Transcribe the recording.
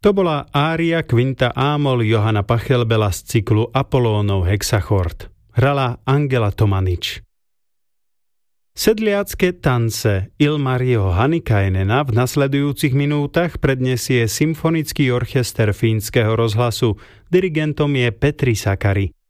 To bola ária Quinta Amol Johana Pachelbela z cyklu Apolónov hexachord. Hrala Angela Tomanič. Sedliacké tance Ilmariho Hanikainena v nasledujúcich minútach predniesie Symfonický orchester Fínskeho rozhlasu. Dirigentom je Petri Sakari.